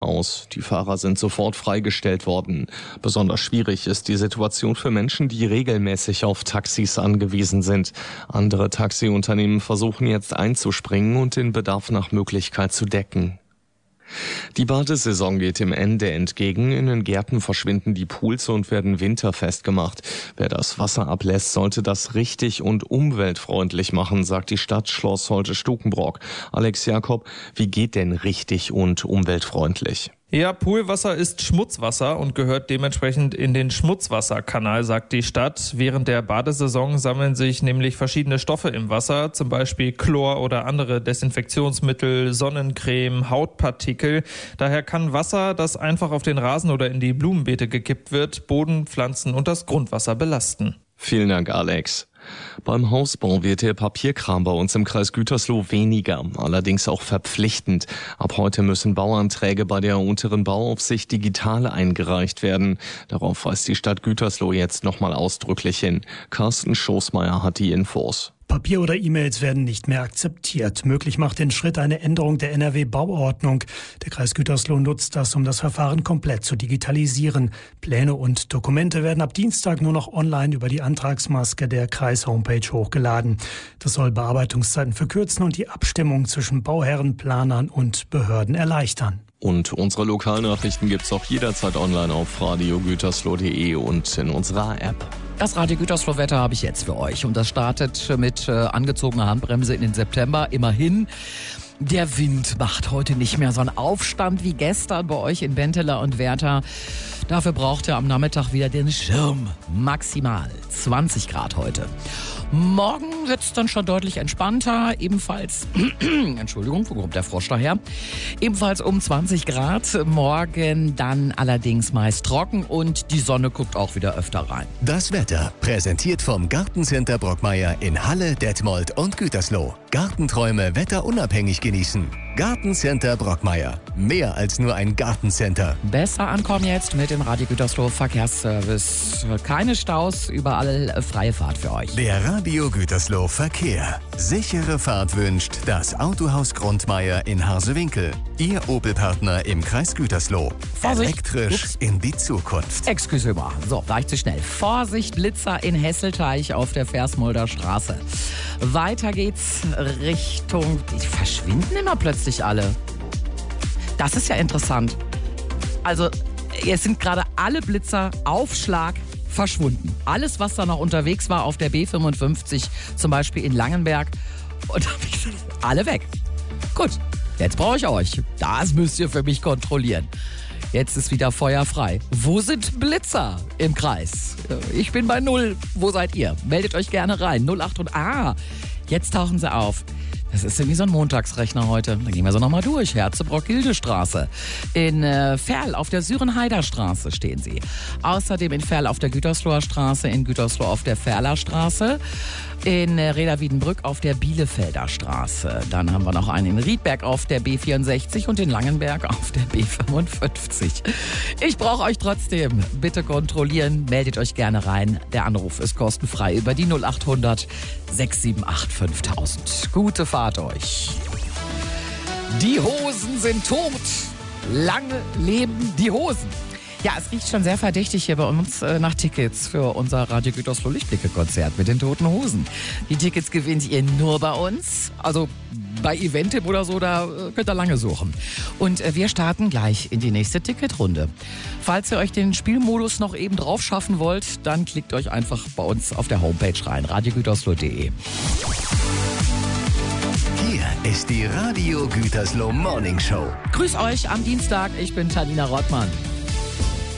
aus. Die Fahrer sind sofort freigestellt worden. Besonders schwierig ist die Situation für Menschen, die regelmäßig auf Taxis angewiesen sind. Andere Taxiunternehmen versuchen jetzt einzuspringen und den Bedarf nach Möglichkeit zu decken. Die Badesaison geht dem Ende entgegen. In den Gärten verschwinden die Pools und werden winterfest gemacht. Wer das Wasser ablässt, sollte das richtig und umweltfreundlich machen, sagt die Stadt Schloss Holte-Stukenbrock. Alex Jakob, wie geht denn richtig und umweltfreundlich? Ja, Poolwasser ist Schmutzwasser und gehört dementsprechend in den Schmutzwasserkanal, sagt die Stadt. Während der Badesaison sammeln sich nämlich verschiedene Stoffe im Wasser, zum Beispiel Chlor oder andere Desinfektionsmittel, Sonnencreme, Hautpartikel. Daher kann Wasser, das einfach auf den Rasen oder in die Blumenbeete gekippt wird, Boden, Pflanzen und das Grundwasser belasten. Vielen Dank, Alex. Beim Hausbau wird der Papierkram bei uns im Kreis Gütersloh weniger, allerdings auch verpflichtend. Ab heute müssen Bauanträge bei der unteren Bauaufsicht digital eingereicht werden. Darauf weist die Stadt Gütersloh jetzt nochmal ausdrücklich hin. Carsten Schoßmeier hat die Infos. Papier oder E-Mails werden nicht mehr akzeptiert. Möglich macht den Schritt eine Änderung der NRW-Bauordnung. Der Kreis Gütersloh nutzt das, um das Verfahren komplett zu digitalisieren. Pläne und Dokumente werden ab Dienstag nur noch online über die Antragsmaske der Kreis-Homepage hochgeladen. Das soll Bearbeitungszeiten verkürzen und die Abstimmung zwischen Bauherren, Planern und Behörden erleichtern. Und unsere Lokalnachrichten gibt's auch jederzeit online auf radiogütersloh.de und in unserer App. Das Radio Gütersloh-Wetter habe ich jetzt für euch. Und das startet mit angezogener Handbremse in den September. Immerhin. Der Wind macht heute nicht mehr so einen Aufstand wie gestern bei euch in Benteler und Werther. Dafür braucht er am Nachmittag wieder den Schirm. Maximal 20 Grad heute. Morgen wird es dann schon deutlich entspannter. Ebenfalls, Entschuldigung, wo kommt der Frosch daher? Ebenfalls um 20 Grad. Morgen dann allerdings meist trocken und die Sonne guckt auch wieder öfter rein. Das Wetter präsentiert vom Gartencenter Brockmeier in Halle, Detmold und Gütersloh. Gartenträume wetterunabhängig genießen. Gartencenter Brockmeier. Mehr als nur ein Gartencenter. Besser ankommen jetzt mit dem Radio Gütersloh Verkehrsservice. Keine Staus, überall freie Fahrt für euch. Der Radio Gütersloh Verkehr. Sichere Fahrt wünscht das Autohaus Grundmeier in Harsewinkel. Ihr Opel-Partner im Kreis Gütersloh. Vorsicht. Elektrisch in die Zukunft. Excusez-moi. So, war ich zu schnell. Vorsicht, Blitzer in Hesselteich auf der Versmolder Straße. Weiter geht's Richtung... Die verschwinden immer plötzlich alle. Das ist ja interessant. Also, jetzt sind gerade alle Blitzer auf Schlag verschwunden. Alles, was da noch unterwegs war auf der B55, zum Beispiel in Langenberg, und alle weg. Gut, jetzt brauche ich euch. Das müsst ihr für mich kontrollieren. Jetzt ist wieder Feuer frei. Wo sind Blitzer im Kreis? Ich bin bei 0. Wo seid ihr? Meldet euch gerne rein. 08 und jetzt tauchen sie auf. Das ist irgendwie so ein Montagsrechner heute. Dann gehen wir so nochmal durch. Herzebrock-Gilde-Straße. In Verl auf der Sürenheider Straße stehen sie. Außerdem in Verl auf der Gütersloher Straße, in Gütersloh auf der Verler Straße, in Reda-Wiedenbrück auf der Bielefelder Straße. Dann haben wir noch einen in Riedberg auf der B64 und in Langenberg auf der B55. Ich brauche euch trotzdem. Bitte kontrollieren, meldet euch gerne rein. Der Anruf ist kostenfrei über die 0800 678 5000. Gute Fahrt euch. Die Hosen sind tot. Lange leben die Hosen. Ja, es riecht schon sehr verdächtig hier bei uns nach Tickets für unser Radio Gütersloh Lichtblicke-Konzert mit den Toten Hosen. Die Tickets gewinnt ihr nur bei uns. Also bei Eventim oder so, da könnt ihr lange suchen. Und wir starten gleich in die nächste Ticketrunde. Falls ihr euch den Spielmodus noch eben drauf schaffen wollt, dann klickt euch einfach bei uns auf der Homepage rein, radiogütersloh.de. Hier ist die Radio Gütersloh Morning Show. Grüß euch am Dienstag, ich bin Tanina Rottmann.